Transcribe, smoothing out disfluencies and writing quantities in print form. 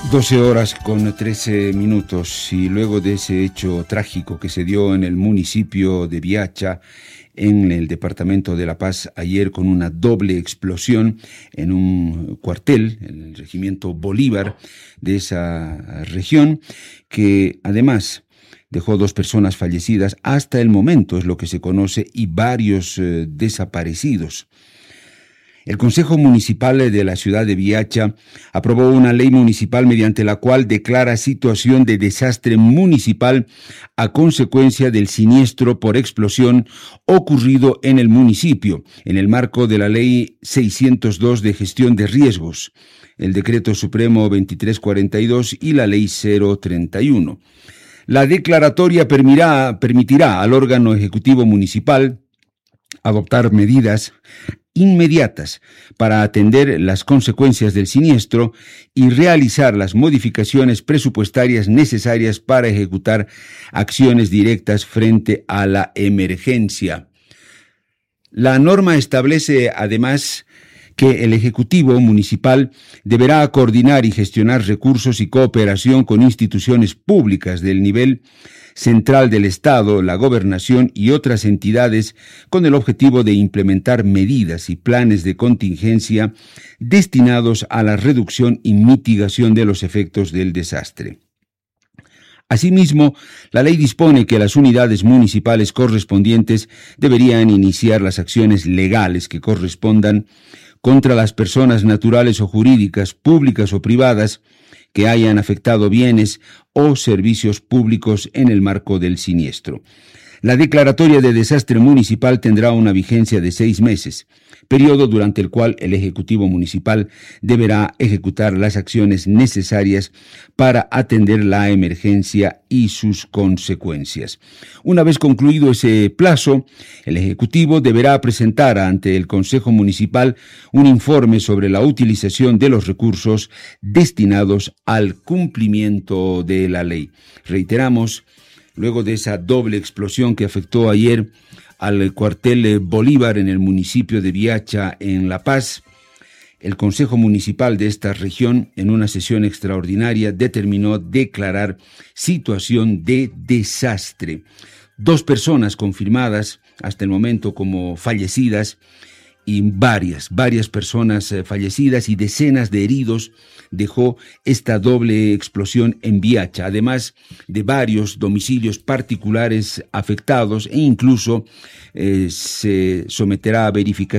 12:13 y luego de ese hecho trágico que se dio en el municipio de Viacha, en el departamento de La Paz, ayer con una doble explosión en un cuartel, en el regimiento Bolívar de esa región, que además dejó 2 personas fallecidas hasta el momento, es lo que se conoce, y varios desaparecidos. El Consejo Municipal de la ciudad de Viacha aprobó una ley municipal mediante la cual declara situación de desastre municipal a consecuencia del siniestro por explosión ocurrido en el municipio, en el marco de la Ley 602 de Gestión de Riesgos, el Decreto Supremo 2342 y la Ley 031. La declaratoria permitirá al órgano ejecutivo municipal adoptar medidas inmediatas para atender las consecuencias del siniestro y realizar las modificaciones presupuestarias necesarias para ejecutar acciones directas frente a la emergencia. La norma establece además que el Ejecutivo Municipal deberá coordinar y gestionar recursos y cooperación con instituciones públicas del nivel central del Estado, la Gobernación y otras entidades con el objetivo de implementar medidas y planes de contingencia destinados a la reducción y mitigación de los efectos del desastre. Asimismo, la ley dispone que las unidades municipales correspondientes deberían iniciar las acciones legales que correspondan contra las personas naturales o jurídicas, públicas o privadas, que hayan afectado bienes o servicios públicos en el marco del siniestro. La declaratoria de desastre municipal tendrá una vigencia de 6 meses, periodo durante el cual el Ejecutivo Municipal deberá ejecutar las acciones necesarias para atender la emergencia y sus consecuencias. Una vez concluido ese plazo, el Ejecutivo deberá presentar ante el Consejo Municipal un informe sobre la utilización de los recursos destinados al cumplimiento de la ley. Reiteramos, luego de esa doble explosión que afectó ayer al cuartel Bolívar en el municipio de Viacha, en La Paz, el Consejo Municipal de esta región, en una sesión extraordinaria, determinó declarar situación de desastre. 2 personas confirmadas hasta el momento como fallecidas y varias personas fallecidas y decenas de heridos dejó esta doble explosión en Viacha, además de varios domicilios particulares afectados e incluso se someterá a verificación